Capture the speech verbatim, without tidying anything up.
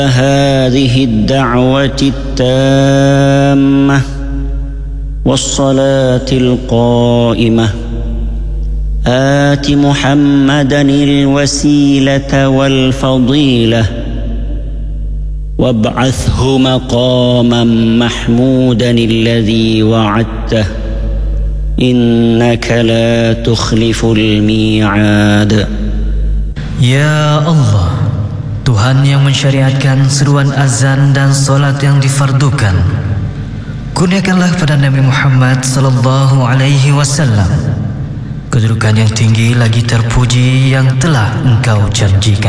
هذه الدعوة التامة والصلاة القائمة آت محمدا الوسيلة والفضيلة وابعثه مقاما محمودا الذي وعدته إنك لا تخلف الميعاد. Ya Allah, Tuhan yang mensyariatkan seruan azan dan solat yang difardukan, kurniakanlah pada Nabi Muhammad sallallahu alaihi wasallam kedudukan yang tinggi lagi terpuji yang telah Engkau janjikan.